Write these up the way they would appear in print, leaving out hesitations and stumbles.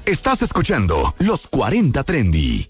Estás escuchando Los 40 Trendy.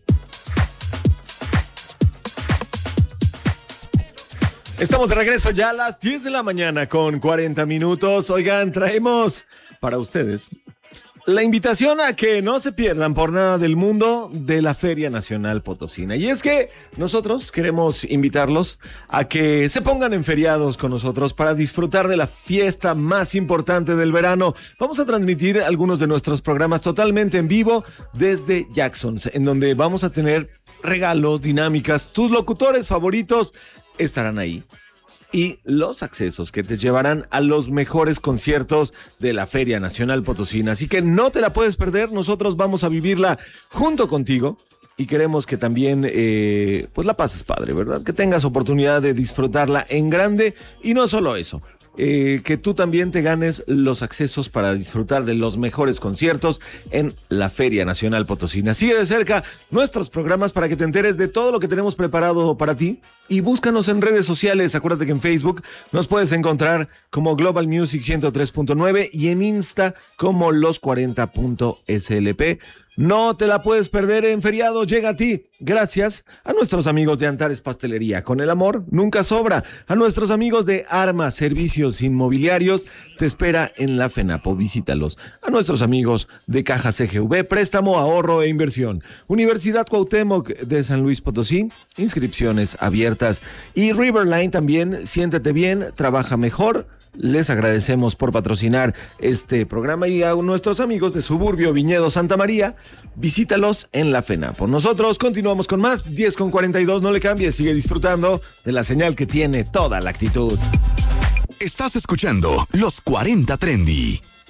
Estamos de regreso ya a las 10 de la mañana con 40 minutos. Oigan, traemos para ustedes la invitación a que no se pierdan por nada del mundo de la Feria Nacional Potosina. Y es que nosotros queremos invitarlos a que se pongan en feriados con nosotros para disfrutar de la fiesta más importante del verano. Vamos a transmitir algunos de nuestros programas totalmente en vivo desde Jackson's, en donde vamos a tener regalos, dinámicas. Tus locutores favoritos estarán ahí. Y los accesos que te llevarán a los mejores conciertos de la Feria Nacional Potosina. Así que no te la puedes perder, nosotros vamos a vivirla junto contigo y queremos que también pues la pases padre, ¿verdad? Que tengas oportunidad de disfrutarla en grande y no solo eso. Que tú también te ganes los accesos para disfrutar de los mejores conciertos en la Feria Nacional Potosina. Sigue de cerca nuestros programas para que te enteres de todo lo que tenemos preparado para ti y búscanos en redes sociales. Acuérdate que en Facebook nos puedes encontrar como Global Music 103.9 y en Insta como los40.slp. No te la puedes perder en feriado, llega a ti gracias a nuestros amigos de Antares Pastelería. Con el amor nunca sobra. A nuestros amigos de Armas Servicios Inmobiliarios, te espera en la FENAPO, visítalos. A nuestros amigos de Caja CGV, préstamo, ahorro e inversión. Universidad Cuauhtémoc de San Luis Potosí, inscripciones abiertas. Y Riverline también, siéntete bien, trabaja mejor. Les agradecemos por patrocinar este programa y a nuestros amigos de Suburbio Viñedo Santa María, visítalos en la FENAPO. Nosotros continuamos con más, 10:42, no le cambies, sigue disfrutando de la señal que tiene toda la actitud. Estás escuchando Los 40 Trendy.